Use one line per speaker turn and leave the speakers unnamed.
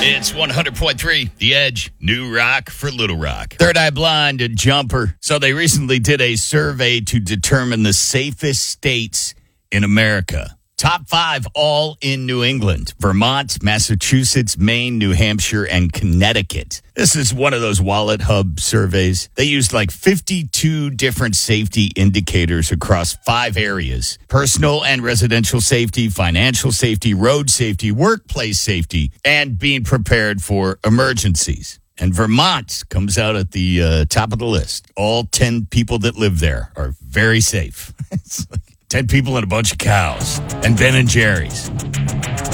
It's 100.3, The Edge, New Rock for Little Rock. Third Eye Blind and Jumper. So they recently did a survey to determine the safest states in America. Top 5 all in New England. Vermont, Massachusetts, Maine, New Hampshire, and Connecticut. This is one of those wallet hub surveys. They used like 52 different safety indicators across 5 areas. Personal and residential safety, financial safety, road safety, workplace safety, and being prepared for emergencies. And Vermont comes out at the top of the list. All 10 people that live there are very safe. It's like 10 people and a bunch of cows and Ben and Jerry's.